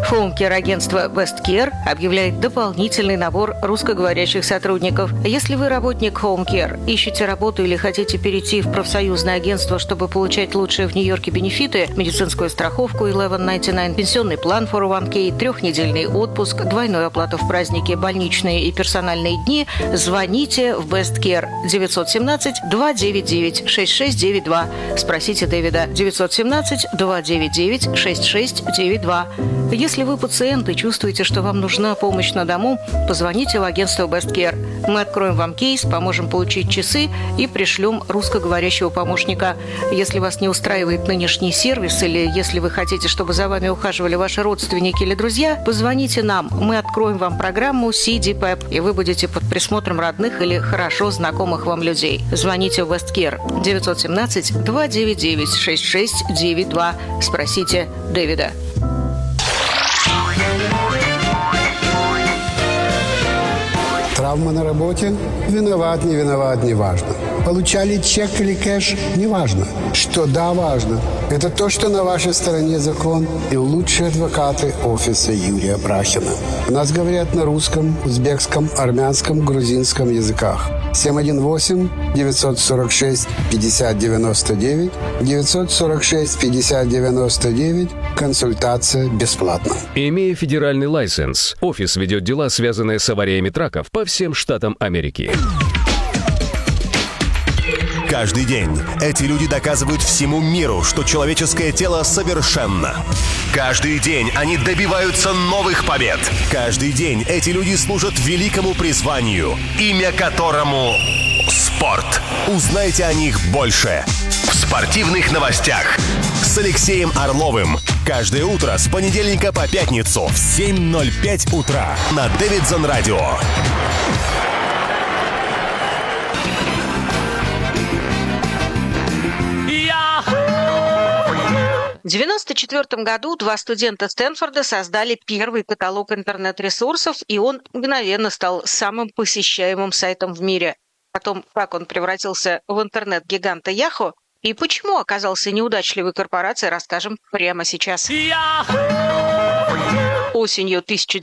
Хоум-кер-агентство Best Care объявляет дополнительный набор русскоговорящих сотрудников. Если вы работник Home Care, ищете работу или хотите перейти в профсоюзное агентство, чтобы получать лучшие в Нью-Йорке бенефиты, медицинскую страховку 1199, пенсионный план 401k, трехнедельный отпуск, двойную оплату в праздники, больничные и персональные дни, звоните в Best Care 917-299-6692. Спросите Дэвида 917-299-6692. Если вы пациент и чувствуете, что вам нужна помощь на дому, позвоните в агентство Best Care. Мы откроем вам кейс, поможем получить часы и пришлем русскоговорящего помощника. Если вас не устраивает нынешний сервис или если вы хотите, чтобы за вами ухаживали ваши родственники или друзья, позвоните нам. Мы откроем вам программу CDPEP, и вы будете под присмотром родных или хорошо знакомых вам людей. Звоните в Best Care 917-299-6692. Спросите Дэвида. Травма на работе? Виноват, не виноват, не важно. Получали чек или кэш? Не важно. Что да, важно. Это то, что на вашей стороне закон и лучшие адвокаты офиса Юрия Брахина. У нас говорят на русском, узбекском, армянском, грузинском языках. 718-946-5099, 946-5099. Консультация бесплатна. Имея федеральный лайсенс, офис ведет дела, связанные с авариями траков по всем штатам Америки. Каждый день эти люди доказывают всему миру, что человеческое тело совершенно. Каждый день они добиваются новых побед. Каждый день эти люди служат великому призванию, имя которому спорт. Узнайте о них больше в спортивных новостях с Алексеем Орловым. Каждое утро с понедельника по пятницу в 7:05 утра на Дэвидсон Радио. В 1994 году два студента Стэнфорда создали первый каталог интернет-ресурсов, и он мгновенно стал самым посещаемым сайтом в мире. О том, как он превратился в интернет-гиганта Yahoo и почему оказался неудачливой корпорацией, расскажем прямо сейчас. Осенью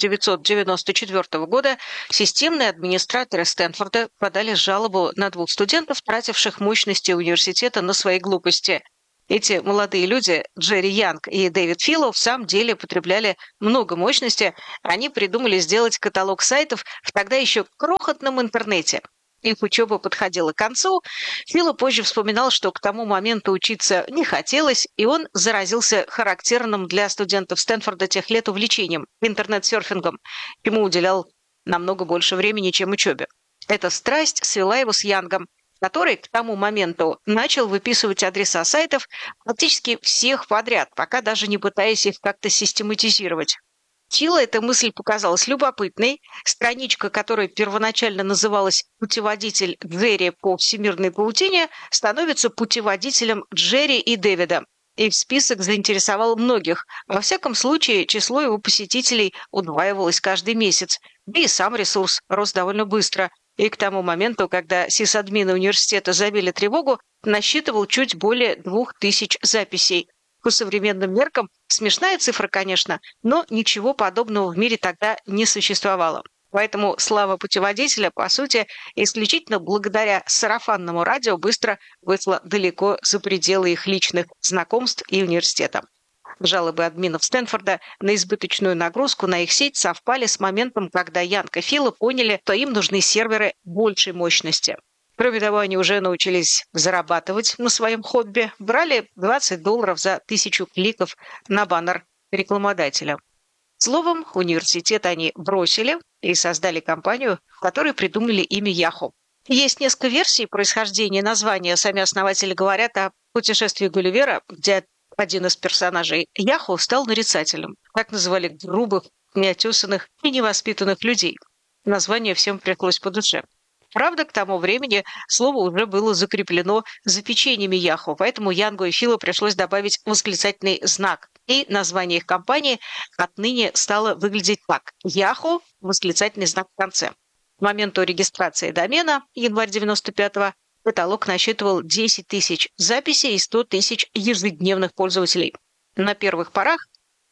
1994 года системные администраторы Стэнфорда подали жалобу на двух студентов, тративших мощности университета на свои глупости. Эти молодые люди, Джерри Янг и Дэвид Филло, в самом деле потребляли много мощности. Они придумали сделать каталог сайтов в тогда еще крохотном интернете. Их учеба подходила к концу. Филло позже вспоминал, что к тому моменту учиться не хотелось, и он заразился характерным для студентов Стэнфорда тех лет увлечением – интернет-серфингом. Ему уделял намного больше времени, чем учебе. Эта страсть свела его с Янгом, который к тому моменту начал выписывать адреса сайтов практически всех подряд, пока даже не пытаясь их как-то систематизировать. Филло эта мысль показалась любопытной. Страничка, которая первоначально называлась «Путеводитель Джерри по всемирной паутине», становится путеводителем Джерри и Дэвида. Их список заинтересовал многих. Во всяком случае, число его посетителей удваивалось каждый месяц. Да и сам ресурс рос довольно быстро. И к тому моменту, когда сисадмины университета забили тревогу, насчитывал чуть более 2000 записей. По современным меркам смешная цифра, конечно, но ничего подобного в мире тогда не существовало. Поэтому слава путеводителя, по сути, исключительно благодаря сарафанному радио быстро вышла далеко за пределы их личных знакомств и университета. Жалобы админов Стэнфорда на избыточную нагрузку на их сеть совпали с моментом, когда Янг и Филло поняли, что им нужны серверы большей мощности. Кроме того, они уже научились зарабатывать на своем хобби, брали $20 за 1000 кликов на баннер рекламодателя. Словом, университет они бросили и создали компанию, в которой придумали имя Yahoo. Есть несколько версий происхождения названия. Сами основатели говорят о путешествии Гулливера, где один из персонажей Yahoo стал нарицателем. Так называли грубых, неотесанных и невоспитанных людей. Название всем пришлось по душе. Правда, к тому времени слово уже было закреплено за печеньями Yahoo, поэтому Янгу и Филло пришлось добавить восклицательный знак. И название их компании отныне стало выглядеть так: Yahoo, восклицательный знак в конце. К моменту регистрации домена, январь 95-го, каталог насчитывал 10 000 записей и 100 000 ежедневных пользователей. На первых порах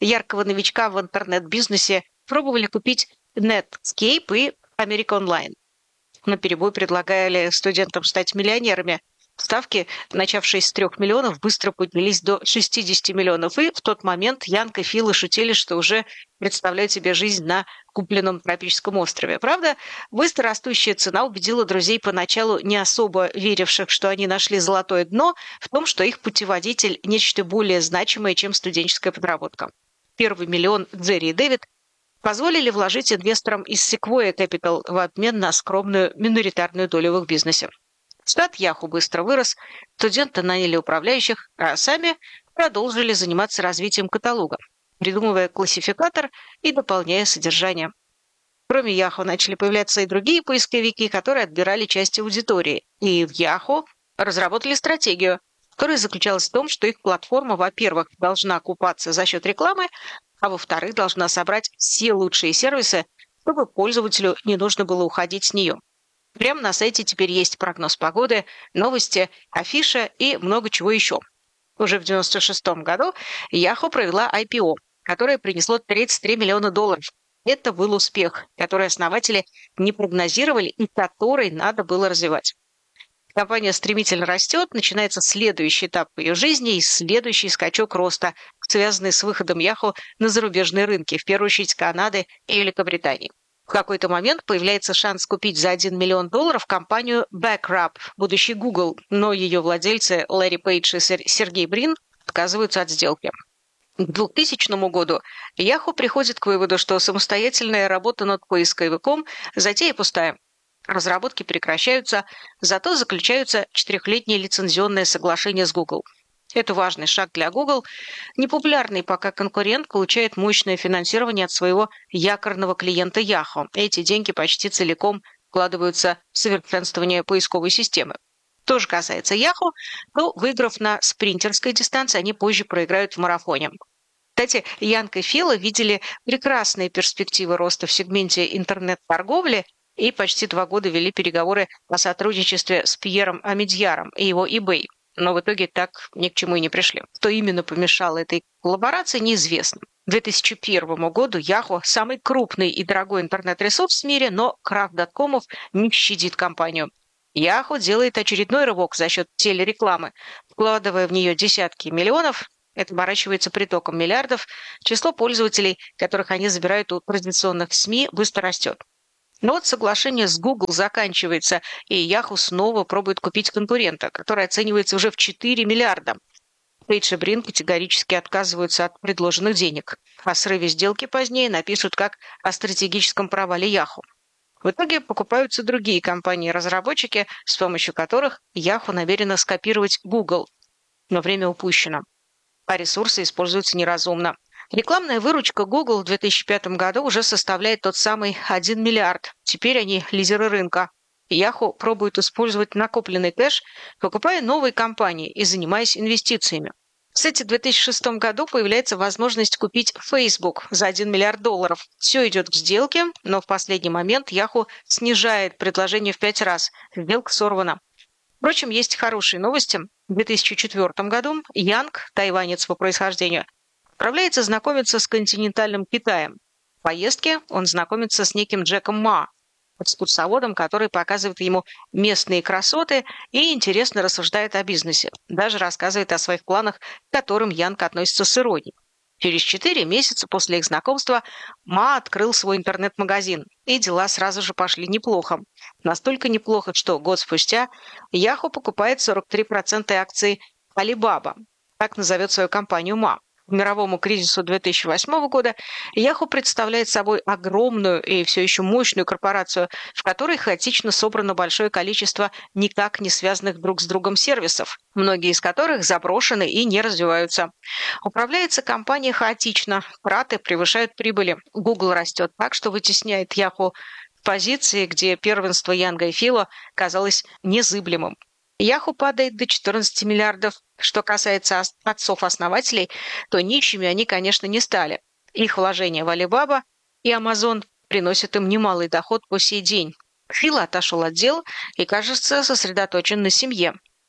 яркого новичка в интернет-бизнесе пробовали купить Netscape и America Online. Наперебой предлагали студентам стать миллионерами. Ставки, начавшись с 3 миллионов, быстро поднялись до 60 миллионов. И в тот момент Янг и Фила шутили, что уже представляют себе жизнь на купленном тропическом острове. Правда, быстро растущая цена убедила друзей, поначалу не особо веривших, что они нашли золотое дно, в том, что их путеводитель – нечто более значимое, чем студенческая подработка. Первый миллион Джерри и Дэвид позволили вложить инвесторам из Sequoia Capital в обмен на скромную миноритарную долю в их бизнесе. Штат Yahoo быстро вырос, студенты наняли управляющих, а сами продолжили заниматься развитием каталога, придумывая классификатор и дополняя содержание. Кроме Yahoo начали появляться и другие поисковики, которые отбирали часть аудитории. И в Yahoo разработали стратегию, которая заключалась в том, что их платформа, во-первых, должна окупаться за счет рекламы, а во-вторых, должна собрать все лучшие сервисы, чтобы пользователю не нужно было уходить с нее. Прямо на сайте теперь есть прогноз погоды, новости, афиша и много чего еще. Уже в 1996 году Yahoo провела IPO, которое принесло $33 миллиона. Это был успех, который основатели не прогнозировали и который надо было развивать. Компания стремительно растет, начинается следующий этап в ее жизни и следующий скачок роста, связанный с выходом Yahoo на зарубежные рынки, в первую очередь Канады и Великобритании. В какой-то момент появляется шанс купить за $1 миллион компанию Backrub, будущий Google, но ее владельцы Ларри Пейдж и Сергей Брин отказываются от сделки. К 2000 году Yahoo приходит к выводу, что самостоятельная работа над поисковиком – затея пустая. Разработки прекращаются, зато заключаются 4-летние лицензионные соглашения с Google. Это важный шаг для Google. Непопулярный пока конкурент получает мощное финансирование от своего якорного клиента Yahoo. Эти деньги почти целиком вкладываются в совершенствование поисковой системы. Что же касается Yahoo, то, выиграв на спринтерской дистанции, они позже проиграют в марафоне. Кстати, Янг и Фила видели прекрасные перспективы роста в сегменте интернет-торговли и почти 2 года вели переговоры о сотрудничестве с Пьером Амедьяром и его eBay. Но в итоге так ни к чему и не пришли. Что именно помешало этой коллаборации, неизвестно. К 2001 году Yahoo – самый крупный и дорогой интернет-ресурс в мире, но крах доткомов не щадит компанию. Yahoo делает очередной рывок за счет телерекламы, вкладывая в нее десятки миллионов. Это оборачивается притоком миллиардов. Число пользователей, которых они забирают у традиционных СМИ, быстро растет. Но вот соглашение с Google заканчивается, и Yahoo снова пробует купить конкурента, который оценивается уже в 4 миллиарда. Пейдж и Брин категорически отказываются от предложенных денег. О срыве сделки позднее напишут как о стратегическом провале Yahoo. В итоге покупаются другие компании-разработчики, с помощью которых Yahoo намерена скопировать Google. Но время упущено, а ресурсы используются неразумно. Рекламная выручка Google в 2005 году уже составляет тот самый 1 миллиард. Теперь они лидеры рынка. Yahoo пробует использовать накопленный кэш, покупая новые компании и занимаясь инвестициями. Кстати, в 2006 году появляется возможность купить Facebook за $1 миллиард. Все идет к сделке, но в последний момент Yahoo снижает предложение в 5 раз. Сделка сорвана. Впрочем, есть хорошие новости. В 2004 году Янг, тайванец по происхождению, отправляется знакомиться с континентальным Китаем. В поездке он знакомится с неким Джеком Ма, экскурсоводом, который показывает ему местные красоты и интересно рассуждает о бизнесе. Даже рассказывает о своих планах, к которым Янг относится с иронией. Через 4 месяца после их знакомства Ма открыл свой интернет-магазин, и дела сразу же пошли неплохо. Настолько неплохо, что год спустя Yahoo покупает 43% акций Alibaba, так назовет свою компанию Ма. К мировому кризису 2008 года Yahoo представляет собой огромную и все еще мощную корпорацию, в которой хаотично собрано большое количество никак не связанных друг с другом сервисов, многие из которых заброшены и не развиваются. Управляется компания хаотично, траты превышают прибыли. Google растет так, что вытесняет Yahoo в позиции, где первенство Янга и Фила казалось незыблемым. Yahoo падает до 14 миллиардов. Что касается отцов-основателей, то нищими они, конечно, не стали. Их вложения в Alibaba и Amazon приносят им немалый доход по сей день. Фил отошел от дел и, кажется, сосредоточен на семье.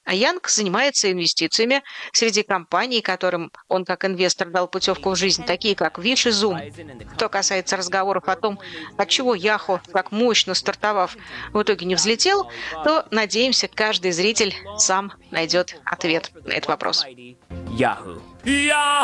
А Янг занимается инвестициями среди компаний, которым он как инвестор дал путевку в жизнь, такие как Wish и Zoom. Что касается разговоров о том, отчего Yahoo, как мощно стартовав, в итоге не взлетел, то, надеемся, каждый зритель сам найдет ответ на этот вопрос. Yahoo!